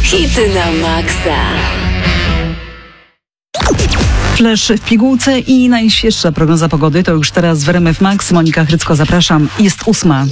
Hity na maksa. Flash w pigułce i najświeższa prognoza pogody to już teraz w RMF Max. Monika Chrycko, zapraszam. Jest 8.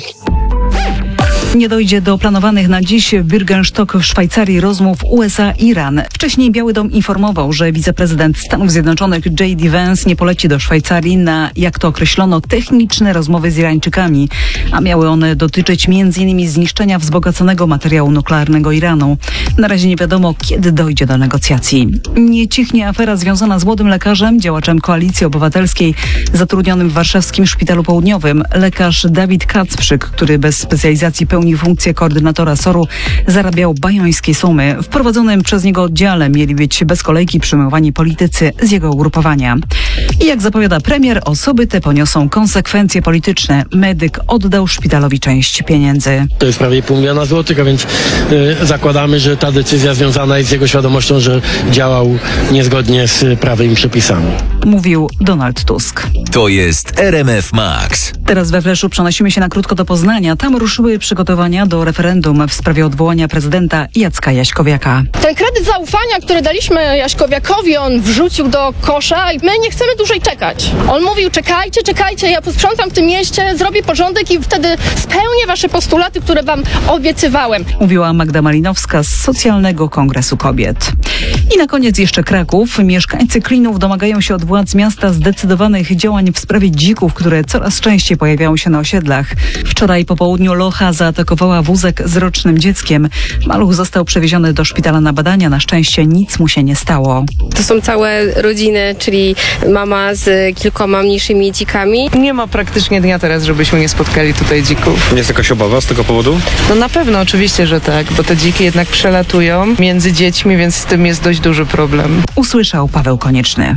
Nie dojdzie do planowanych na dziś w Bürgenstock w Szwajcarii rozmów USA-Iran. Wcześniej Biały Dom informował, że wiceprezydent Stanów Zjednoczonych J.D. Vance nie poleci do Szwajcarii na, jak to określono, techniczne rozmowy z Irańczykami, a miały one dotyczyć m.in. zniszczenia wzbogaconego materiału nuklearnego Iranu. Na razie nie wiadomo, kiedy dojdzie do negocjacji. Nie cichnie afera związana z młodym lekarzem, działaczem Koalicji Obywatelskiej, zatrudnionym w warszawskim Szpitalu Południowym. Lekarz Dawid Kacprzyk, który bez specjalizacji pełni funkcję koordynatora SOR-u, zarabiał bajońskie sumy. W prowadzonym przez niego oddziale mieli być bez kolejki przyjmowani politycy z jego ugrupowania. I jak zapowiada premier, osoby te poniosą konsekwencje polityczne. Medyk oddał szpitalowi część pieniędzy. To jest prawie 500 000 złotych, a więc zakładamy, że ta decyzja związana jest z jego świadomością, że działał niezgodnie z prawymi przepisami. Mówił Donald Tusk. To jest RMF Max. Teraz we Fleszu przenosimy się na krótko do Poznania. Tam ruszyły przygotowania do referendum w sprawie odwołania prezydenta Jacka Jaśkowiaka. Ten kredyt zaufania, który daliśmy Jaśkowiakowi, on wrzucił do kosza i my nie chcemy dłużej czekać. On mówił, czekajcie, ja posprzątam w tym mieście, zrobię porządek i wtedy spełnię wasze postulaty, które wam obiecywałem. Mówiła Magda Malinowska z Socjalnego Kongresu Kobiet. I na koniec jeszcze Kraków. Mieszkańcy Klinów domagają się od władz miasta zdecydowanych działań w sprawie dzików, które coraz częściej pojawiają się na osiedlach. Wczoraj po południu locha zaatakowała wózek z rocznym dzieckiem. Maluch został przewieziony do szpitala na badania. Na szczęście nic mu się nie stało. To są całe rodziny, czyli mama z kilkoma mniejszymi dzikami. Nie ma praktycznie dnia teraz, żebyśmy nie spotkali tutaj dzików. Jest jakaś obawa z tego powodu? No na pewno, oczywiście, że tak, bo te dziki jednak przelatują między dziećmi, więc z tym jest dość duży problem. Usłyszał Paweł Konieczny.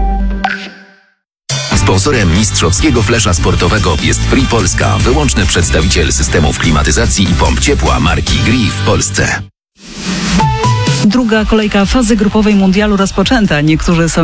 Sponsorem mistrzowskiego flesza sportowego jest Free Polska, wyłączny przedstawiciel systemów klimatyzacji i pomp ciepła marki Gree w Polsce. Druga kolejka fazy grupowej mundialu rozpoczęta. Niektórzy są